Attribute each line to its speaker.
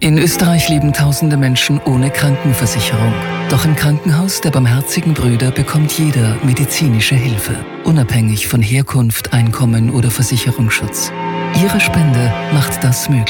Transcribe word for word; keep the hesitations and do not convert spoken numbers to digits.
Speaker 1: In Österreich leben tausende Menschen ohne Krankenversicherung. Doch im Krankenhaus der Barmherzigen Brüder bekommt jeder medizinische Hilfe, unabhängig von Herkunft, Einkommen oder Versicherungsschutz. Ihre Spende macht das möglich.